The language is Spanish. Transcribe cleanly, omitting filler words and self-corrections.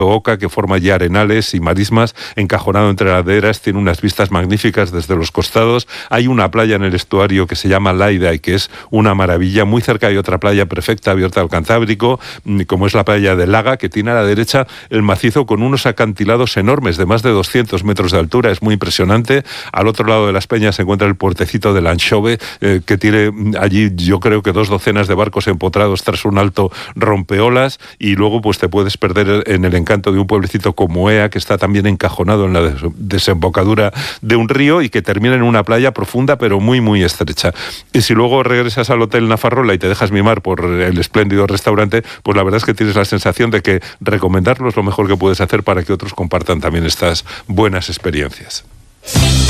Oca, que forma ya arenales y marismas, encajonado entre laderas, tiene unas vistas magníficas desde los costados. Hay una playa en el estuario que se llama Laida y que es una maravilla. Muy cerca hay otra playa perfecta abierta al Cantábrico, como es la playa de Laga, que tiene a la derecha el macizo con unos acantilados enormes de más de 200 metros de altura. Es muy impresionante. Al otro lado de las peñas se encuentra el puertecito de la Anchove, que tiene allí, yo creo que 2 docenas de barcos empotrados tras un alto rompeolas, y luego pues te puedes perder en el encanto de un pueblecito como Ea, que está también encajonado en la desembocadura de un río y que termina en una playa profunda pero muy muy estrecha. Y si luego regresas al Hotel Nafarrola y te dejas mimar por el espléndido restaurante, pues la verdad es que tienes la sensación de que recomendarlo es lo mejor que puedes hacer para que otros compartan también estas buenas experiencias.